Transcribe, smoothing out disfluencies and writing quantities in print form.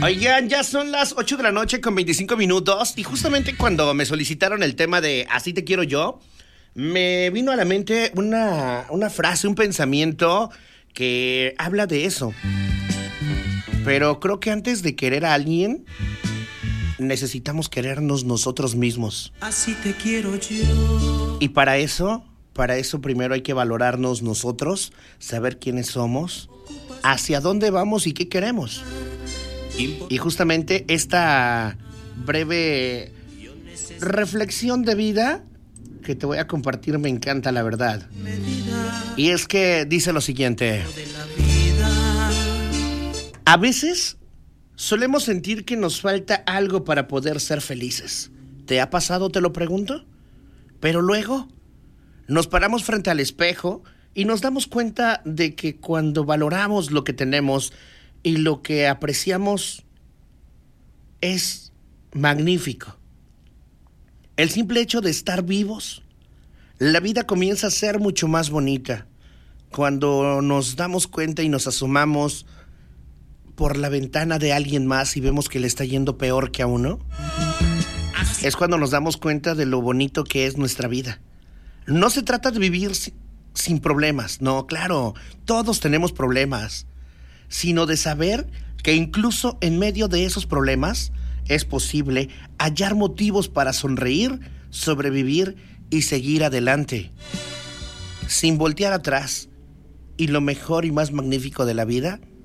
Oigan, ya son las 8 de la noche con 25 minutos y justamente cuando me solicitaron el tema de Así te quiero yo, me vino a la mente una frase, un pensamiento que habla de eso. Pero creo que antes de querer a alguien, necesitamos querernos nosotros mismos. Así te quiero yo. Y para eso primero hay que valorarnos nosotros, saber quiénes somos, hacia dónde vamos y qué queremos. Y justamente esta breve reflexión de vida que te voy a compartir me encanta, la verdad. Y es que dice lo siguiente: a veces solemos sentir que nos falta algo para poder ser felices. ¿Te ha pasado, te lo pregunto? Pero luego nos paramos frente al espejo y nos damos cuenta de que cuando valoramos lo que tenemos y lo que apreciamos es magnífico. El simple hecho de estar vivos, la vida comienza a ser mucho más bonita. Cuando nos damos cuenta y nos asomamos por la ventana de alguien más y vemos que le está yendo peor que a uno, es cuando nos damos cuenta de lo bonito que es nuestra vida. No se trata de vivir sin problemas, no, claro, todos tenemos problemas, sino de saber que incluso en medio de esos problemas es posible hallar motivos para sonreír, sobrevivir y seguir adelante, sin voltear atrás. Y lo mejor y más magnífico de la vida